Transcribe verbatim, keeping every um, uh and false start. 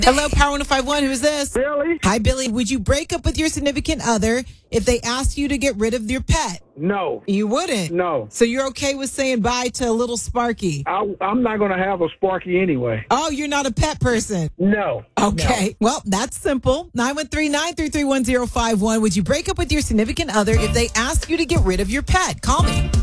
Hello, Power one oh five one. Who's this? Billy? Hi, Billy. Would you break up with your significant other if they asked you to get rid of your pet? No. You wouldn't? No. So you're okay with saying bye to a little Sparky? I, I'm not going to have a Sparky anyway. Oh, you're not a pet person? No. Okay. No. Well, that's simple. nine one three, nine three three, one zero five one. Would you break up with your significant other if they asked you to get rid of your pet? Call me.